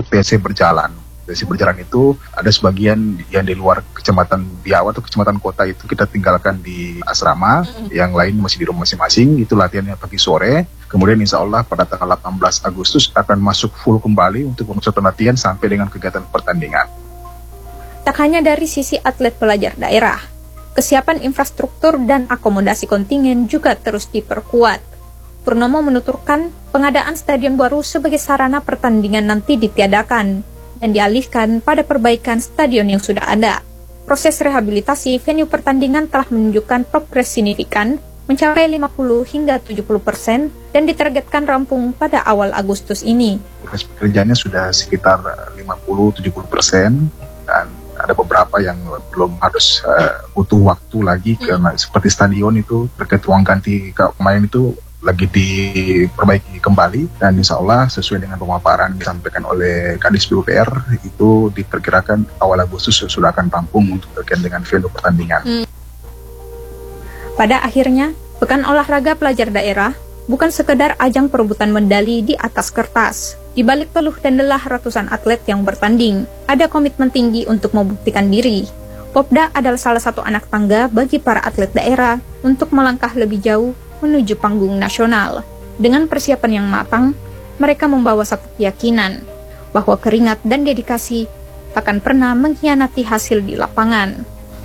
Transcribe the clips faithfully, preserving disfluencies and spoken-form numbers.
untuk T C berjalan. T C berjalan itu ada sebagian yang di luar kecamatan Biawak atau kecamatan kota itu kita tinggalkan di asrama, mm-hmm. yang lain masih di rumah masing-masing, itu latihannya pagi sore. Kemudian insya Allah pada tanggal delapan belas Agustus akan masuk full kembali untuk pemusatan latihan sampai dengan kegiatan pertandingan. Tak hanya dari sisi atlet pelajar daerah, kesiapan infrastruktur dan akomodasi kontingen juga terus diperkuat. Purnomo menuturkan pengadaan stadion baru sebagai sarana pertandingan nanti ditiadakan dan dialihkan pada perbaikan stadion yang sudah ada. Proses rehabilitasi venue pertandingan telah menunjukkan progres signifikan mencapai lima puluh hingga tujuh puluh persen dan ditargetkan rampung pada awal Agustus ini. Proses pekerjaannya sudah sekitar lima puluh sampai tujuh puluh persen dan ada beberapa yang belum harus uh, butuh waktu lagi hmm. karena seperti stadion itu terkait uang ganti ke pemain itu lagi diperbaiki kembali dan insya Allah sesuai dengan pemaparan disampaikan oleh Kadis P U P R itu diperkirakan awal Agustus sudah akan rampung untuk terkait dengan venue pertandingan. Hmm. Pada akhirnya, Pekan Olahraga Pelajar Daerah bukan sekedar ajang perebutan medali di atas kertas. Di balik peluh dan lelah ratusan atlet yang bertanding, ada komitmen tinggi untuk membuktikan diri. Popda adalah salah satu anak tangga bagi para atlet daerah untuk melangkah lebih jauh menuju panggung nasional. Dengan persiapan yang matang, mereka membawa satu keyakinan bahwa keringat dan dedikasi takkan pernah mengkhianati hasil di lapangan.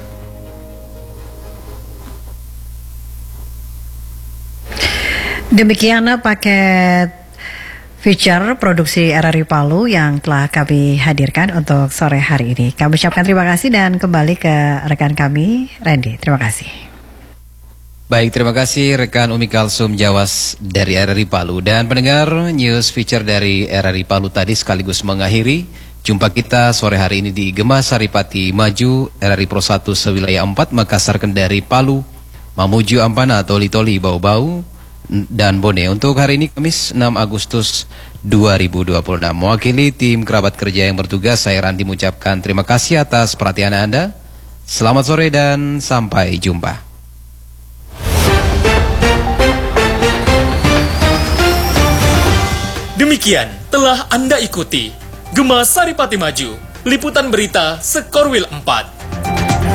Demikian paket feature produksi R R I Palu yang telah kami hadirkan untuk sore hari ini. Kami ucapkan terima kasih dan kembali ke rekan kami, Randy. Terima kasih. Baik, terima kasih rekan Umi Kalsum Jawas dari R R I Palu. Dan pendengar, news feature dari R R I Palu tadi sekaligus mengakhiri jumpa kita sore hari ini di Gema Saripati Maju, R R I Pro satu sewilayah empat, Makassar, Kendari, Palu, Mamuju, Ampana, Toli Toli, Bau-Bau, dan Bone. Untuk hari ini Kamis enam Agustus dua ribu dua puluh enam. Mewakili tim kerabat kerja yang bertugas, saya Randy mengucapkan terima kasih atas perhatian Anda. Selamat sore dan sampai jumpa. Demikian telah Anda ikuti Gema Saripati Maju, liputan berita Sekorwil empat.